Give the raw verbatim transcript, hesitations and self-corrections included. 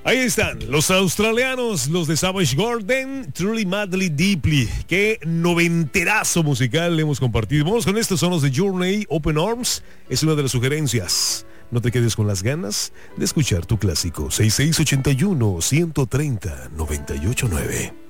Ahí están, los australianos, los de Savage Garden, Truly Madly Deeply. Qué noventerazo musical hemos compartido. Vamos con estos, son los de Journey, Open Arms. Es una de las sugerencias. No te quedes con las ganas de escuchar tu clásico. seis seis ocho uno, uno tres cero, nueve ocho nueve.